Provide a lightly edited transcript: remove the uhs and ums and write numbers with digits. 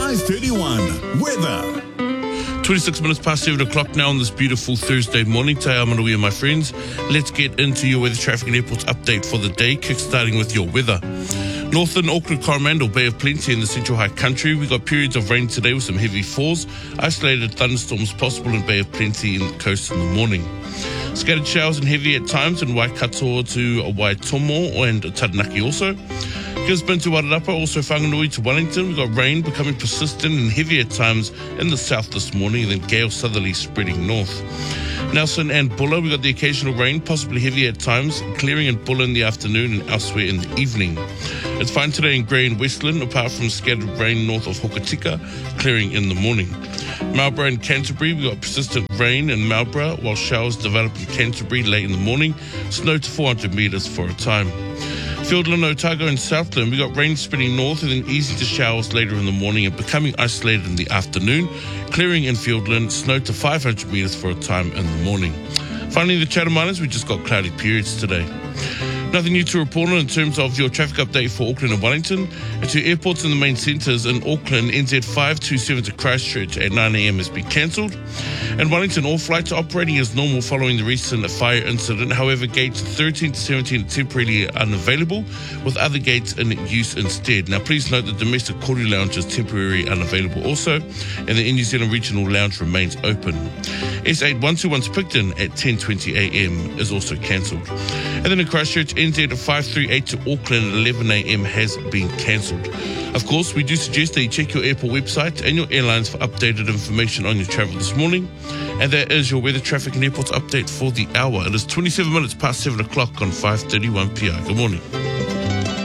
5:31. Weather. 26 minutes past 7 o'clock now on this beautiful Thursday morning. Te Amanuia, my friends. Let's get into your weather, traffic and airports update for the day, kickstarting with your weather. Northern Auckland, Coromandel, Bay of Plenty in the Central High Country. We've got periods of rain today with some heavy falls. Isolated thunderstorms possible in Bay of Plenty in the coast in the morning. Scattered showers and heavy at times in Waikato to Waitomo and Taranaki also. Gisborne to Wairarapa, also Whanganui to Wellington. We've got rain becoming persistent and heavy at times in the south this morning, and then gale southerly spreading north. Nelson and Bulla, we've got the occasional rain, possibly heavy at times, clearing in Bulla in the afternoon and elsewhere in the evening. It's fine today in Grey and Westland, apart from scattered rain north of Hokitika, clearing in the morning. Marlborough and Canterbury, we've got persistent rain in Marlborough, while showers develop in Canterbury late in the morning, snow to 400 metres for a time. Fiordland, Otago and Southland, we got rain spreading north and then easing to showers later in the morning and becoming isolated in the afternoon. Clearing in Fiordland, snow to 500 metres for a time in the morning. Finally, the Chatham Islands, we just got cloudy periods today. Nothing new to report on in terms of your traffic update for Auckland and Wellington. And to airports in the main centres in Auckland, NZ 527 to Christchurch at 9 a.m. has been cancelled. And Wellington, all flights are operating as normal following the recent fire incident. However, gates 13 to 17 are temporarily unavailable, with other gates in use instead. Now, please note the domestic Koru Lounge is temporarily unavailable also, and the New Zealand Regional Lounge remains open. S8121 to Picton at 10:20 a.m. is also cancelled. And then in Christchurch, NZ 538 to Auckland at 11 a.m. has been cancelled. Of course, we do suggest that you check your airport website and your airlines for updated information on your travel this morning. And that is your weather, traffic and airports update for the hour. It is 27 minutes past 7 o'clock on 5:31 p.m. Good morning.